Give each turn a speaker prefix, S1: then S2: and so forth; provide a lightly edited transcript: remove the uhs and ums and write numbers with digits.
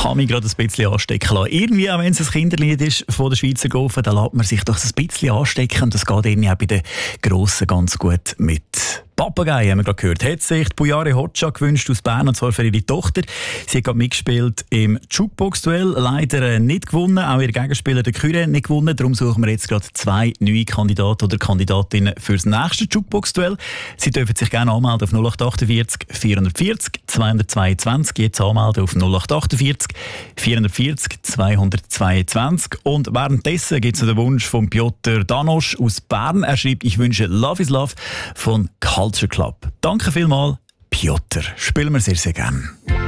S1: habe mich gerade ein bisschen anstecken lassen. Irgendwie, auch wenn es ein Kinderlied ist von der Schweizer Gofen, dann lässt man sich doch ein bisschen anstecken. Und das geht irgendwie auch bei den Grossen ganz gut mit. Papagei, haben wir gerade gehört, hat sich die Bujare Hoxha gewünscht aus Bern, und zwar für ihre Tochter. Sie hat gerade mitgespielt im Jukebox-Duell, leider nicht gewonnen, auch ihr Gegenspieler, der Kyre, nicht gewonnen. Darum suchen wir jetzt gerade 2 neue Kandidaten oder Kandidatinnen für das nächste Jukebox-Duell. Sie dürfen sich gerne anmelden auf 0848 440 222, jetzt anmelden auf 0848 440 222. Und währenddessen gibt es den Wunsch von Piotr Danosch aus Bern. Er schreibt, ich wünsche Love is Love von Culture Club. Danke vielmals, Piotr. Spielen wir sehr, sehr gerne.